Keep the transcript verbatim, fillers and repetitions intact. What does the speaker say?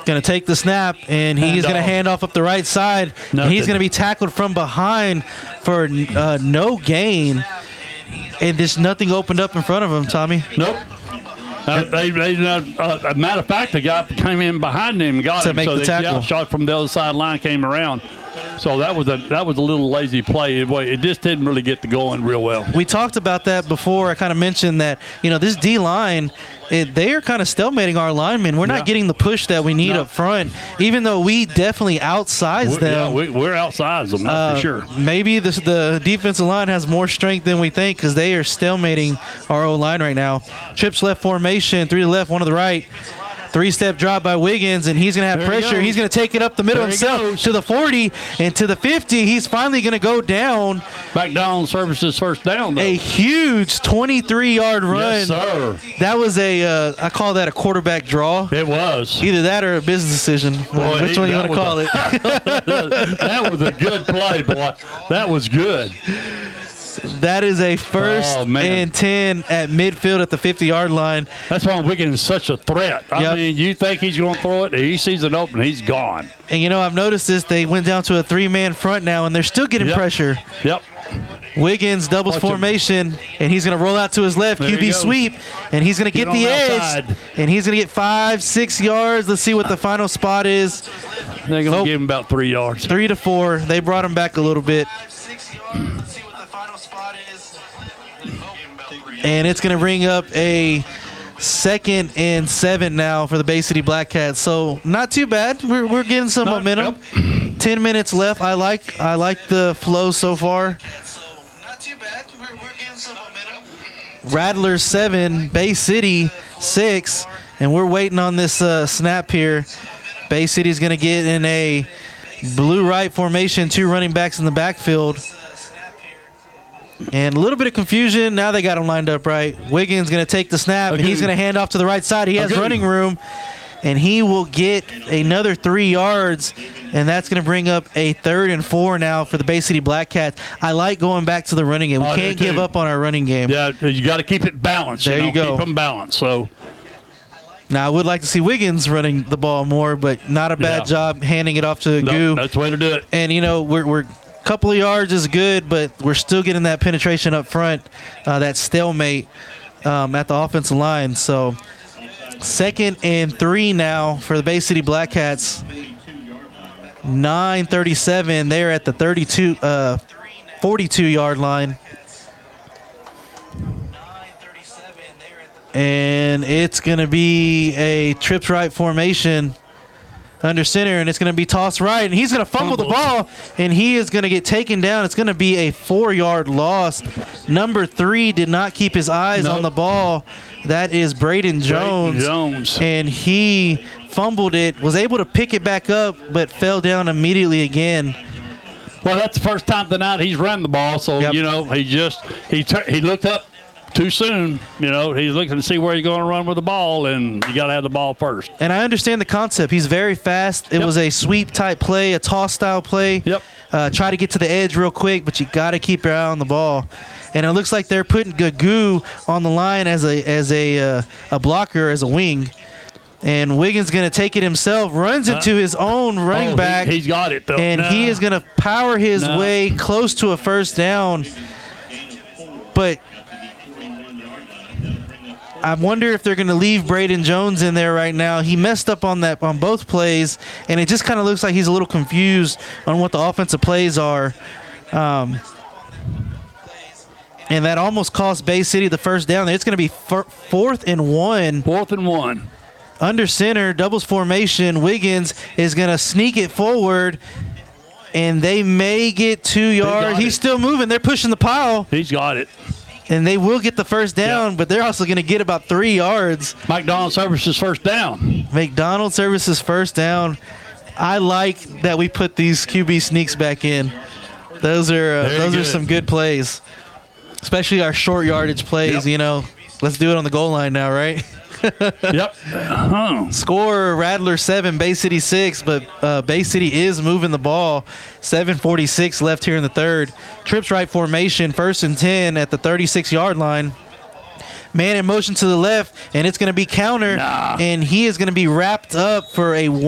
going to take the snap, and he's going to hand off up the right side. And he's going to be tackled from behind for uh, no gain. And there's nothing opened up in front of him, Tommy. Nope. Uh, they, they, uh, uh, a matter of fact, the guy came in behind him and got to him. Make so the the tackle. shot from the other side line came around. So that was a that was a little lazy play. It, it just didn't really get to going real well. We talked about that before. I kind of mentioned that, you know, this D-line, it, they are kind of stalemating our linemen. We're not yeah. getting the push that we need no. up front, even though we definitely outsize we're, them. Yeah, we, we're outsized them, that's uh, for sure. Maybe this, the defensive line has more strength than we think because they are stalemating our O-line right now. Trips left formation, three to the left, one to the right. Three-step drop by Wiggins, and he's going to have There he pressure. He's going to take it up the middle There he himself goes. to the forty and to the fifty. He's finally going to go down. McDonald services first down, though. A huge twenty-three-yard run. Yes, sir. That was a, uh, I call that a quarterback draw. It was. Either that or a business decision. Boy, Which he- one you that want to call was it? That was a good play, boy. That was good. That is a first Oh, man. and ten at midfield at the fifty-yard line. That's why Wiggins is such a threat. I Yep. mean, you think he's going to throw it, he sees it open, he's gone. And, you know, I've noticed this. They went down to a three-man front now, and they're still getting Yep. pressure. Yep. Wiggins doubles Watch him. formation, and he's going to roll out to his left, There Q he B goes. sweep, and he's going to get Get the on edge, outside. and he's going to get five, six yards. Let's see what the final spot is. They're going to Nope. give him about three yards. Three to four. They brought him back a little bit. And it's going to bring up a second and seven now for the Bay City Black Cats. So not too bad. We're, we're getting some No, momentum. Ten minutes left. I like I like the flow so far. Not too bad. We're, we're getting some momentum. Rattlers seven, Bay City six, and we're waiting on this uh, snap here. Bay City's going to get in a blue right formation, two running backs in the backfield. And a little bit of confusion. Now they got him lined up right. Wiggins going to take the snap, and he's going to hand off to the right side. He has Okay. running room, and he will get another three yards, and that's going to bring up a third and four now for the Bay City Black Cats. I like going back to the running game. We I do can't give too. up on our running game. Yeah, you got to keep it balanced. There you, know, you go. Keep them balanced. So, Now, I would like to see Wiggins running the ball more, but not a bad Yeah. job handing it off to no, Goo. that's the way to do it. And, you know, we're, we're a couple of yards is good, but we're still getting that penetration up front, uh, that stalemate um, at the offensive line. So, second and three now for the Bay City Black Cats. nine thirty-seven. They're at the thirty-two, uh, forty-two-yard line. And it's going to be a trips right formation under center, and it's going to be tossed right, and he's going to fumble the ball, and he is going to get taken down. It's going to be a four-yard loss. Number three did not keep his eyes Nope. on the ball. That is Braden Jones. Jones. And he fumbled it, was able to pick it back up, but fell down immediately again. Well, that's the first time tonight he's run the ball, so, Yep. you know, he just he tur- he looked up too soon. You know, he's looking to see where he's going to run with the ball, and you got to have the ball first. And I understand the concept. He's very fast. It Yep. was a sweep-type play, a toss-style play. Yep. Uh, try to get to the edge real quick, but you got to keep your eye on the ball. And it looks like they're putting Gagoo on the line as a as a uh, a blocker, as a wing. And Wiggins going to take it himself, runs into his own running Oh, he- back, he's got it, though. and No. he is going to power his No. way close to a first down. But I wonder if they're going to leave Braden Jones in there right now. He messed up on that on both plays, and it just kind of looks like he's a little confused on what the offensive plays are. Um, and that almost cost Bay City the first down. It's going to be fir- fourth and one. Fourth and one. Under center, doubles formation. Wiggins is going to sneak it forward, and they may get two yards. got He's it. still moving. They're pushing the pile, He's got it. and they will get the first down, Yeah. but they're also going to get about three yards. McDonald services first down. McDonald services first down. I like that we put these Q B sneaks back in. Those are uh, Very those are good. some good plays, especially our short yardage plays. Yep. You know, let's do it on the goal line now, right? Yep. Huh. Score Rattler seven, Bay City six, but uh, Bay City is moving the ball. seven forty-six left here in the third. Trips right formation, first and ten at the thirty-six-yard line. Man in motion to the left, and it's going to be counter, Nah. and he is going to be wrapped up for a